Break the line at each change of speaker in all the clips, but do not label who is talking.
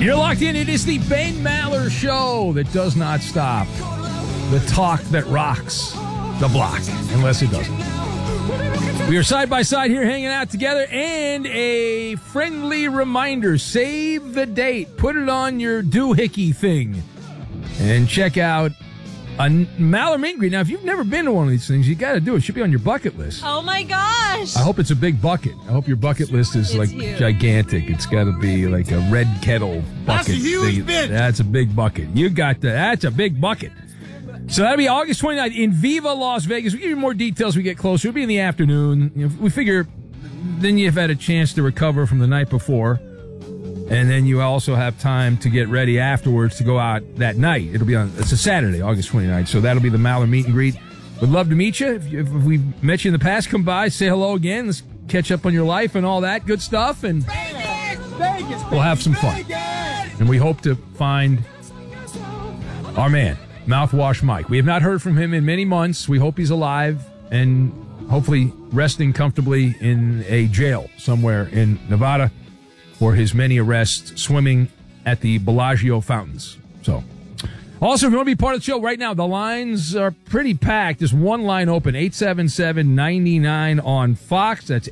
You're locked in. It is the Ben Maller Show that does not stop. The talk that rocks the block, unless it doesn't. We are side by side here hanging out together, and a friendly reminder, save the date. Put it on your doohickey thing and check out a Maller Meet and Greet. Now, if you've never been to one of these things, you got to do it. It should be on your bucket list.
Oh, my gosh.
I hope it's a big bucket. I hope your bucket list is like
huge.
Gigantic. It's got to be like a red kettle bucket.
That's a huge bit.
That's a big bucket. You got that. That's a big bucket. So that'll be August 29th in Viva Las Vegas. We'll give you more details as we get closer. It'll be in the afternoon. You know, we figure then you've had a chance to recover from the night before. And then you also have time to get ready afterwards to go out that night. It's a Saturday, August 29th. So that'll be the Maller Meet and Greet. Would love to meet you. If we've met you in the past, come by, say hello again. Let's catch up on your life and all that good stuff. And we'll have some fun. And we hope to find our man, Mouthwash Mike. We have not heard from him in many months. We hope he's alive and hopefully resting comfortably in a jail somewhere in Nevada for his many arrests swimming at the Bellagio fountains. So, also, if you want to be part of the show right now, the lines are pretty packed. There's one line open, 877-99 on Fox. That's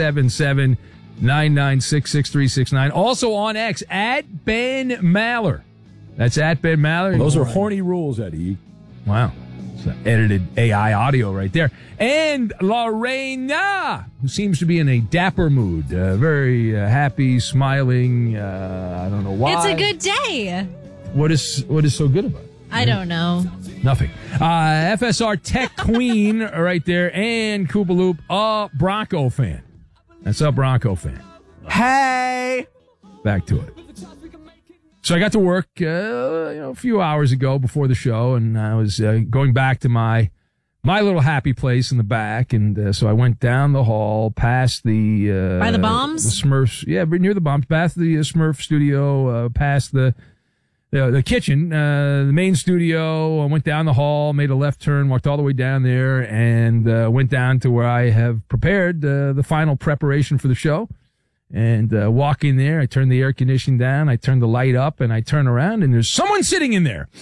877-996-6369. Also on X, at Ben Maller. That's at Ben Maller. Those are horny rules, Eddie. Wow. It's edited AI audio right there. And Lorena, who seems to be in a dapper mood. Very happy, smiling. I don't know why.
It's a good day.
What is so good about it?
I don't know.
Nothing. FSR Tech Queen right there. And Koopaloop, a Bronco fan. That's a Bronco fan.
Hey!
Back to it. So I got to work, a few hours ago before the show, and I was going back to my little happy place in the back, and so I went down the hall, past the
by the bombs,
the Smurfs, near the bombs, past the Smurf studio, past the kitchen, the main studio. I went down the hall, made a left turn, walked all the way down there, and went down to where I have prepared the final preparation for the show. And walk in there, I turn the air conditioning down, I turn the light up, and I turn around, and there's someone sitting in there.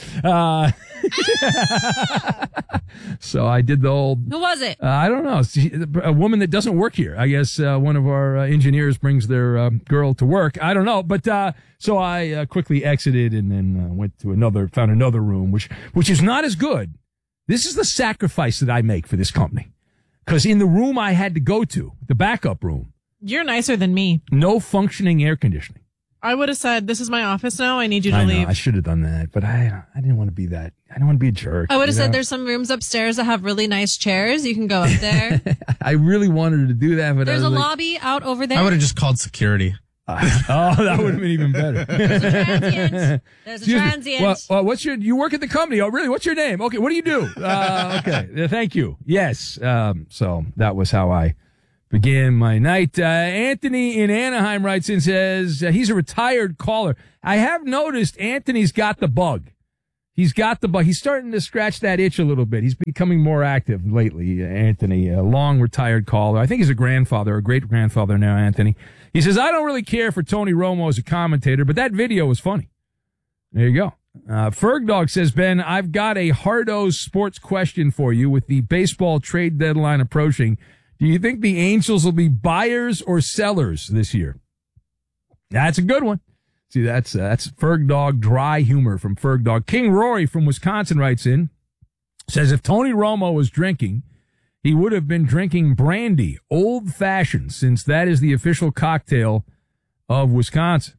So I did the old...
Who was it?
I don't know. A woman that doesn't work here. I guess one of our engineers brings their girl to work. I don't know. But so I quickly exited and then went to found another room, which is not as good. This is the sacrifice that I make for this company. Because in the room I had to go to, the backup room,
You're nicer than me.
no functioning air conditioning.
I would have said, this is my office now. I need you to
I know,
leave.
I should have done that, but I didn't want to be that. I didn't want to be a jerk.
I would have
you know?
said there's some rooms upstairs that have really nice chairs. You can go up there.
I really wanted to do that, but
There's
I
a
was
lobby out over there.
I would have just called security.
oh, that would have been even better.
There's a transient. There's a
Excuse me.
transient.
Well, you work at the company? Oh, really? What's your name? Okay, what do you do? Okay, thank you. Yes. So that was how I began my night. Anthony in Anaheim writes in, says he's a retired caller. I have noticed Anthony's got the bug. He's got the bug. He's starting to scratch that itch a little bit. He's becoming more active lately, Anthony, a long retired caller. I think he's a grandfather, a great-grandfather now, Anthony. He says, I don't really care for Tony Romo as a commentator, but that video was funny. There you go. Ferg Dog says, Ben, I've got a Hardo sports question for you with the baseball trade deadline approaching. Do you think the Angels will be buyers or sellers this year? That's a good one. See, that's Ferg Dog dry humor from Ferg Dog. King Rory from Wisconsin writes in, says if Tony Romo was drinking, he would have been drinking brandy, old-fashioned, since that is the official cocktail of Wisconsin.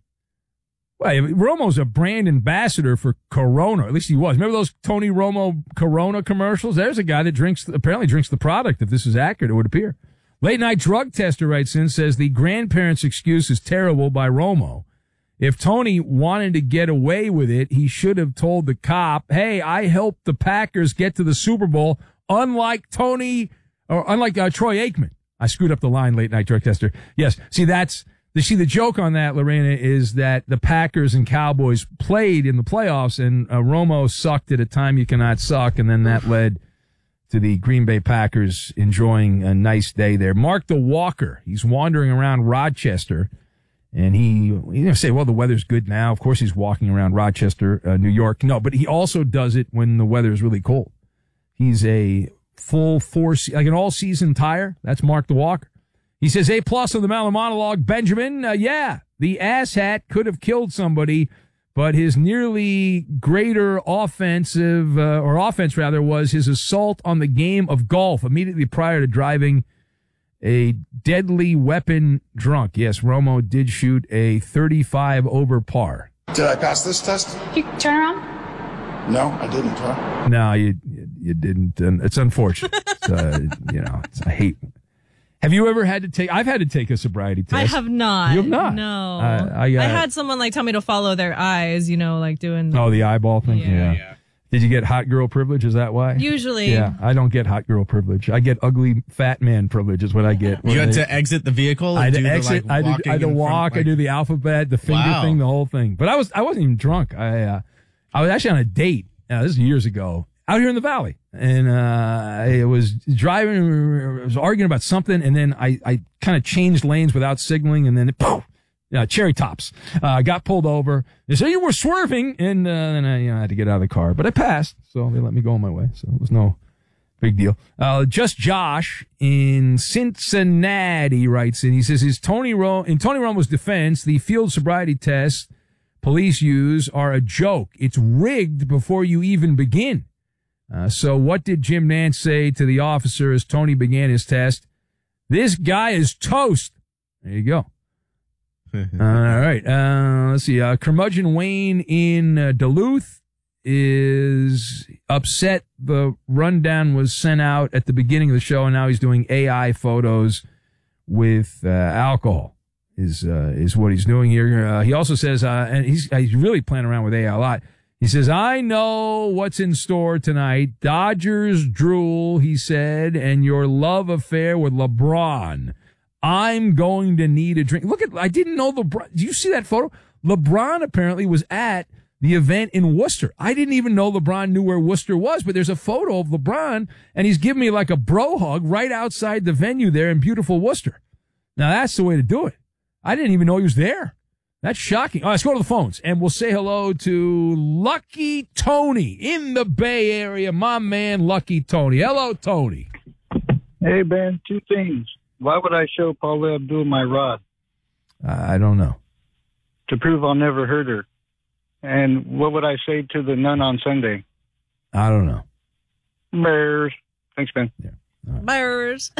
Well, Romo's a brand ambassador for Corona. At least he was. Remember those Tony Romo Corona commercials? There's a guy that apparently drinks the product. If this is accurate, it would appear. Late Night Drug Tester writes in, says the grandparents' excuse is terrible by Romo. If Tony wanted to get away with it, he should have told the cop, hey, I helped the Packers get to the Super Bowl, unlike Troy Aikman. I screwed up the line, Late Night Drug Tester. Yes. See, the joke on that, Lorena, is that the Packers and Cowboys played in the playoffs, and Romo sucked at a time you cannot suck, and then that led to the Green Bay Packers enjoying a nice day there. Mark the Walker, he's wandering around Rochester, And he say, well, the weather's good now. Of course, he's walking around Rochester, New York. No, but he also does it when the weather is really cold. He's a full like an all-season tire. That's Mark the Walker. He says, A+ on the Maller monologue. Benjamin, yeah, the asshat could have killed somebody, but his nearly greater offense was his assault on the game of golf immediately prior to driving a deadly weapon drunk. Yes, Romo did shoot a 35 over par.
Did I pass this test?
You turn around?
No, I didn't, huh?
No, you didn't. And it's unfortunate. I hate. Have you ever had to take? I've had to take a sobriety test.
I have not.
You have not?
No.
I
had someone tell me to follow their eyes, doing.
Oh, the eyeball thing?
Yeah.
Did you get hot girl privilege? Is that why?
Usually.
Yeah, I don't get hot girl privilege. I get ugly fat man privilege is what I get.
You had to exit the vehicle?
I had to exit. I had to walk. I do the alphabet, the finger thing, the whole thing. But I wasn't even drunk. I was actually on a date. This is years ago. Out here in the valley. And I was driving, I was arguing about something, and then I kind of changed lanes without signaling, and then poof, cherry tops. Got pulled over. They said you were swerving, and then I had to get out of the car. But I passed, so they let me go on my way. So it was no big deal. Just Josh in Cincinnati writes in. He says, in Tony Romo's defense, the field sobriety tests police use are a joke. It's rigged before you even begin. So what did Jim Nantz say to the officer as Tony began his test? This guy is toast. There you go. All right. Let's see. Curmudgeon Wayne in Duluth is upset. The rundown was sent out at the beginning of the show, and now he's doing AI photos with alcohol. Is what he's doing here. He also says, and he's really playing around with AI a lot. He says, I know what's in store tonight. Dodgers drool, he said, and your love affair with LeBron. I'm going to need a drink. I didn't know LeBron. Do you see that photo? LeBron apparently was at the event in Worcester. I didn't even know LeBron knew where Worcester was, but there's a photo of LeBron, and he's giving me like a bro hug right outside the venue there in beautiful Worcester. Now, that's the way to do it. I didn't even know he was there. That's shocking. All right, let's go to the phones, and we'll say hello to Lucky Tony in the Bay Area. My man, Lucky Tony. Hello, Tony.
Hey, Ben, two things. Why would I show Paula Abdul my rod?
I don't know.
To prove I'll never hurt her. And what would I say to the nun on Sunday?
I don't know.
Bears. Thanks, Ben.
Yeah.
Bears.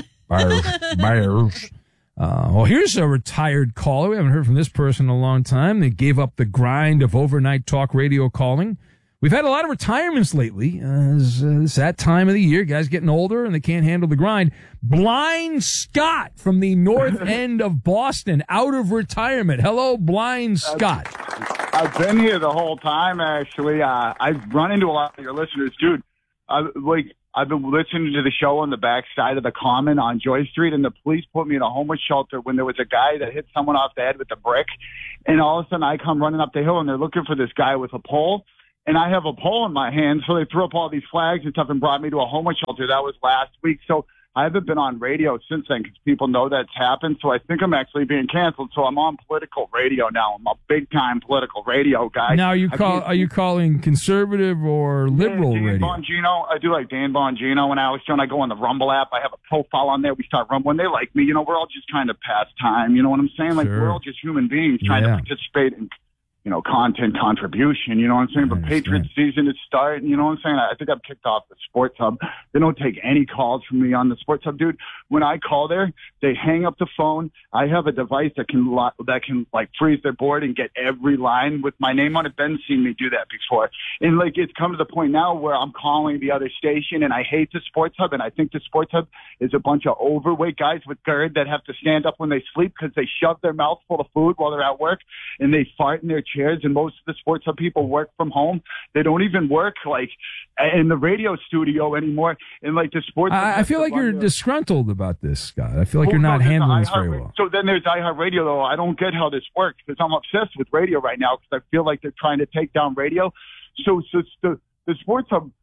Bears. Well, here's a retired caller. We haven't heard from this person in a long time. They gave up the grind of overnight talk radio calling. We've had a lot of retirements lately. It's that time of the year. Guys getting older and they can't handle the grind. Blind Scott from the north end of Boston, out of retirement. Hello, Blind Scott.
I've been here the whole time, actually. I've run into a lot of your listeners, dude. I've been listening to the show on the backside of the Common on Joy Street, and the police put me in a homeless shelter when there was a guy that hit someone off the head with a brick. And all of a sudden, I come running up the hill, and they're looking for this guy with a pole. And I have a pole in my hand, so they threw up all these flags and stuff and brought me to a homeless shelter. That was last week. So I haven't been on radio since then because people know that's happened. So I think I'm actually being canceled. So I'm on political radio now. I'm a big-time political radio guy.
Now, are you calling conservative or liberal
Dan
radio?
Bongino. I do like Dan Bongino and Alex Jones. I go on the Rumble app. I have a profile on there. We start rumbling. They like me. We're all just trying to pass time. You know what I'm saying? Like,
Sure.
we're all just human beings trying to participate in content contribution, you know what I'm saying? But Patriots season is starting, you know what I'm saying? I think I've kicked off the Sports Hub. They don't take any calls from me on the Sports Hub, dude. When I call there, they hang up the phone. I have a device that can freeze their board and get every line with my name on it. Ben's seen me do that before. And it's come to the point now where I'm calling the other station, and I hate the Sports Hub, and I think the Sports Hub is a bunch of overweight guys with GERD that have to stand up when they sleep because they shove their mouth full of food while they're at work, and they fart in their chairs. And most of the Sports Hub people work from home. They don't even work in the radio studio anymore. And the Sports Hub,
I feel like you're disgruntled about this, Scott. I feel like you're not handling this very well.
So then there's iHeartRadio, though. I don't get how this works because I'm obsessed with radio right now because I feel like they're trying to take down radio. So the Sports Hub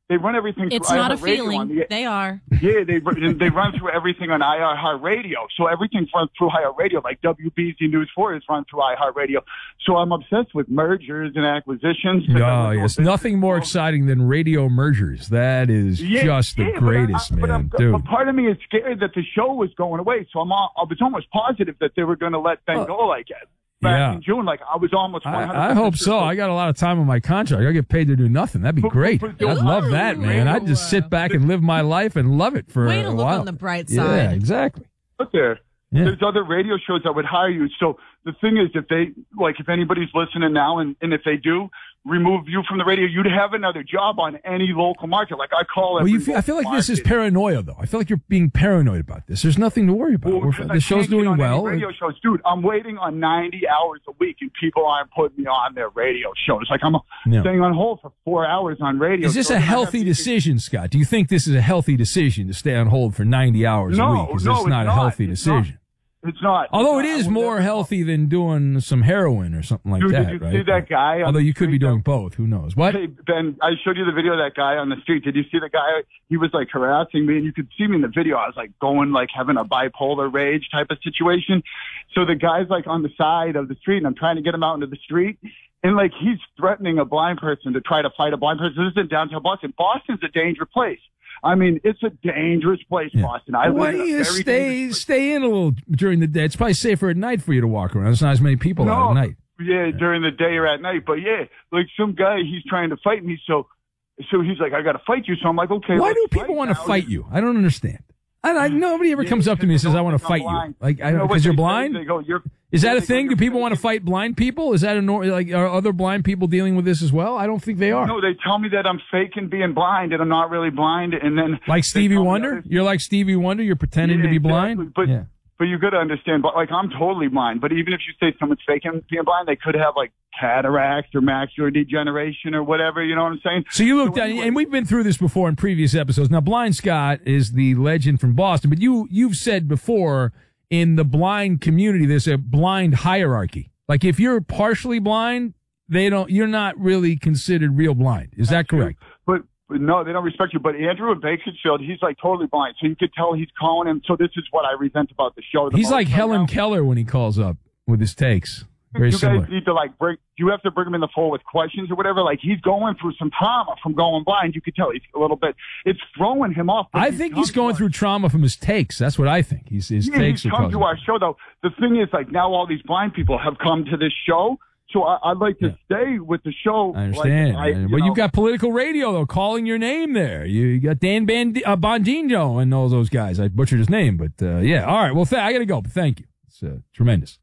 They run everything
It's
through
not a
iHeartRadio on
feeling.
the-
They are.
Yeah, they run through everything on iHeartRadio. So everything's run through iHeartRadio. Like WBZ News 4 is run through iHeartRadio. So I'm obsessed with mergers and acquisitions.
Oh, yes. Nothing more exciting than radio mergers. That is just the greatest, man. Dude.
But part of me is scared that the show was going away. So I was almost positive that they were going to let Ben go like that. Back in June, like I was almost 100%.
I hope so. I got a lot of time on my contract. I get paid to do nothing. That'd be great. I'd love that, man. I'd just sit back and live my life and love it for
Way
a
to look
while.
on the bright side.
Yeah, exactly.
Out there.
Yeah.
There's other radio shows that would hire you. So the thing is, if anybody's listening now, and if they do remove you from the radio, you'd have another job on any local market. Like I call it.
Well, I feel like this is paranoia, though. I feel like you're being paranoid about this. There's nothing to worry about. The show's doing well.
Radio shows, dude. I'm waiting on 90 hours a week, and people aren't putting me on their radio shows. Like I'm staying on hold for 4 hours on radio.
Is this a healthy decision, Scott? Do you think this is a healthy decision to stay on hold for 90 hours a week? Is this not a healthy decision?
It's not.
Although it is more healthy than doing some heroin or something like that,
did you
right?
see that guy?
Although you could be doing both. Who knows? What?
Hey, Ben, I showed you the video of that guy on the street. Did you see the guy? He was like harassing me, and you could see me in the video. I was like going, like having a bipolar rage type of situation. So the guy's like on the side of the street, and I'm trying to get him out into the street. And like he's threatening a blind person to try to fight a blind person. This is in downtown Boston. Boston's a dangerous place. I mean, it's a dangerous place, Boston.
Why do you stay in a little during the day? It's probably safer at night for you to walk around. There's not as many people out at night.
Yeah, during the day or at night. But yeah, like some guy, he's trying to fight me. So he's like, I got to fight you. So I'm like, okay.
Why do people want to fight you? I don't understand. Nobody ever comes up to me and says, I want to fight you. Like, because you're blind?
They go,
is that a thing? Do people want to fight blind people? Is that are other blind people dealing with this as well? I don't think they are.
No, they tell me that I'm faking being blind and I'm not really blind. And then
like Stevie Wonder? You're like Stevie Wonder? You're pretending to be blind?
But you got to understand, but like I'm totally blind. But even if you say someone's faking being blind, they could have like cataracts or macular degeneration or whatever. You know what I'm saying?
So you looked at, and we've been through this before in previous episodes. Now, Blind Scott is the legend from Boston, but you've said before in the blind community there's a blind hierarchy. Like if you're partially blind, you're not really considered real blind. Is that correct?
But no, they don't respect you. But Andrew in Bakersfield, he's like totally blind. So you could tell he's calling him. So this is what I resent about the show.
He's like Helen Keller when he calls up with his takes. Very similar.
Guys need to you have to bring him in the fold with questions or whatever. Like he's going through some trauma from going blind. You could tell he's a little bit, it's throwing him off.
I think he's going through trauma from his takes. That's what I think. His takes
he's come to our show though. The thing is like now all these blind people have come to this show. So I'd like to stay with the show.
I understand. But you've got political radio, though, calling your name there. You got Dan Bongino and all those guys. I butchered his name, but yeah. All right. Well, I got to go, but thank you. It's tremendous.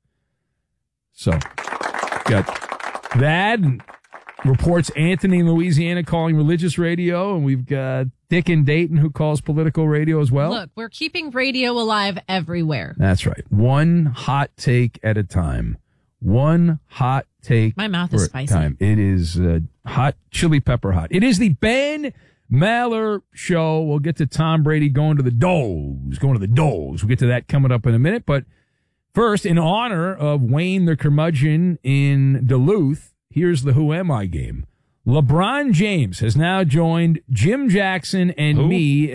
So, got that and reports Anthony in Louisiana calling religious radio, and we've got Dick in Dayton who calls political radio as well.
Look, we're keeping radio alive everywhere.
That's right. One hot take at a time. One hot take.
My mouth is spicy.
Time. It is hot, chili pepper hot. It is the Ben Maller Show. We'll get to Tom Brady going to the Dogs. We'll get to that coming up in a minute. But first, in honor of Wayne the Curmudgeon in Duluth, here's the Who Am I game. LeBron James has now joined Jim Jackson and me